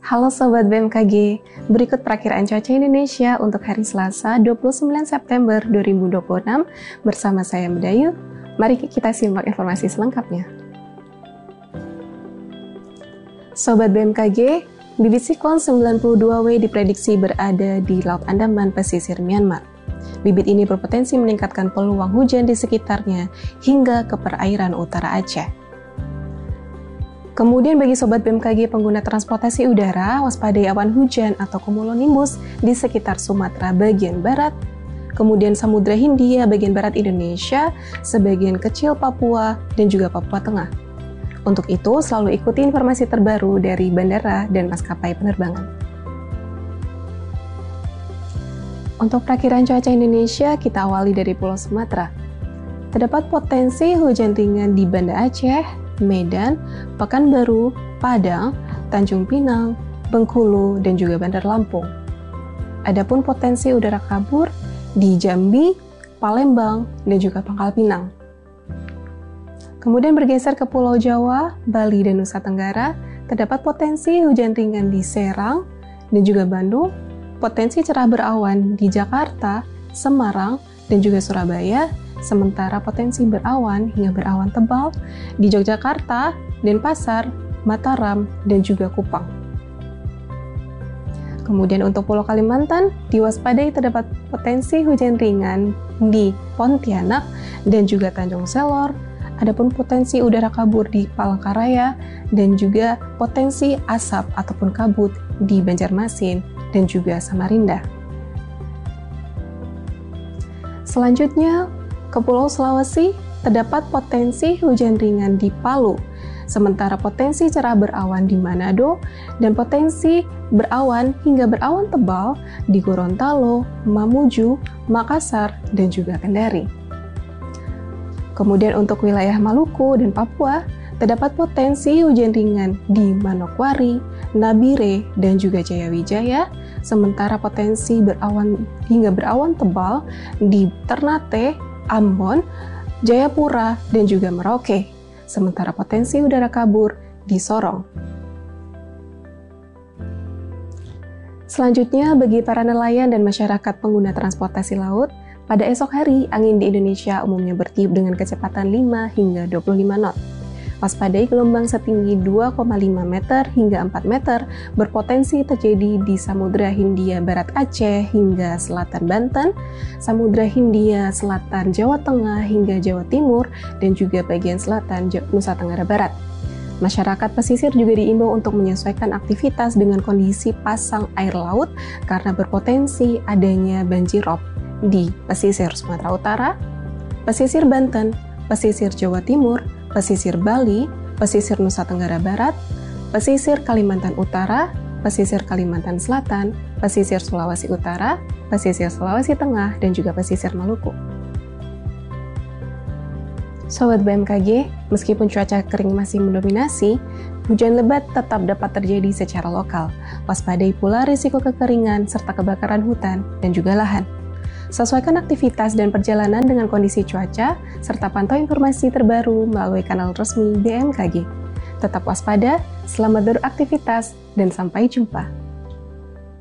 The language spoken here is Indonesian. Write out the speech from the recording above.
Halo Sobat BMKG, berikut perakiraan cuaca Indonesia untuk hari Selasa 29 September 2026 bersama saya Medayu. Mari kita simak informasi selengkapnya. Sobat BMKG, bibit siklon 92W diprediksi berada di Laut Andaman pesisir Myanmar. Bibit ini berpotensi meningkatkan peluang hujan di sekitarnya hingga ke perairan utara Aceh. Kemudian bagi Sobat BMKG pengguna transportasi udara, waspadai awan hujan atau cumulonimbus di sekitar Sumatera bagian barat, kemudian Samudra Hindia bagian barat Indonesia, sebagian kecil Papua, dan juga Papua Tengah. Untuk itu, selalu ikuti informasi terbaru dari bandara dan maskapai penerbangan. Untuk perakiraan cuaca Indonesia, kita awali dari Pulau Sumatera. Terdapat potensi hujan ringan di Banda Aceh, Medan, Pekanbaru, Padang, Tanjung Pinang, Bengkulu, dan juga Bandar Lampung. Adapun potensi udara kabur di Jambi, Palembang, dan juga Pangkal Pinang. Kemudian bergeser ke Pulau Jawa, Bali, dan Nusa Tenggara, terdapat potensi hujan ringan di Serang dan juga Bandung, potensi cerah berawan di Jakarta, Semarang, dan juga Surabaya, sementara potensi berawan hingga berawan tebal di Yogyakarta, Denpasar, Mataram, dan juga Kupang. Kemudian untuk Pulau Kalimantan, diwaspadai terdapat potensi hujan ringan di Pontianak dan juga Tanjung Selor, adapun potensi udara kabur di Palangkaraya, dan juga potensi asap ataupun kabut di Banjarmasin dan juga Samarinda. Selanjutnya, ke Pulau Sulawesi, terdapat potensi hujan ringan di Palu, sementara potensi cerah berawan di Manado, dan potensi berawan hingga berawan tebal di Gorontalo, Mamuju, Makassar, dan juga Kendari. Kemudian untuk wilayah Maluku dan Papua, terdapat potensi hujan ringan di Manokwari, Nabire, dan juga Jayawijaya, sementara potensi berawan hingga berawan tebal di Ternate, Ambon, Jayapura, dan juga Merauke, sementara potensi udara kabur di Sorong. Selanjutnya, bagi para nelayan dan masyarakat pengguna transportasi laut, pada esok hari angin di Indonesia umumnya bertiup dengan kecepatan 5 hingga 25 knot. Waspadai gelombang setinggi 2,5 meter hingga 4 meter berpotensi terjadi di Samudra Hindia Barat Aceh hingga Selatan Banten, Samudra Hindia Selatan Jawa Tengah hingga Jawa Timur, dan juga bagian selatan Nusa Tenggara Barat. Masyarakat pesisir juga diimbau untuk menyesuaikan aktivitas dengan kondisi pasang air laut karena berpotensi adanya banjirop di pesisir Sumatera Utara, pesisir Banten, pesisir Jawa Timur, pesisir Bali, pesisir Nusa Tenggara Barat, pesisir Kalimantan Utara, pesisir Kalimantan Selatan, pesisir Sulawesi Utara, pesisir Sulawesi Tengah, dan juga pesisir Maluku. Sobat BMKG, meskipun cuaca kering masih mendominasi, hujan lebat tetap dapat terjadi secara lokal. Waspadai pula risiko kekeringan serta kebakaran hutan dan juga lahan. Sesuaikan aktivitas dan perjalanan dengan kondisi cuaca, serta pantau informasi terbaru melalui kanal resmi BMKG. Tetap waspada, selamat beraktivitas, dan sampai jumpa.